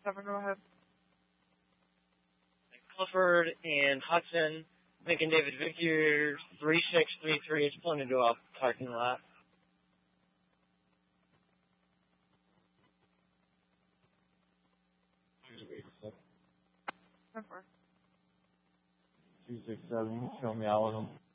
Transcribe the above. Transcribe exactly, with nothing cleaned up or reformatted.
seven, go ahead. Clifford and Hudson, Lincoln David Victor, three six three three is pulling into a parking lot. ten four. two six seven, show me all of them.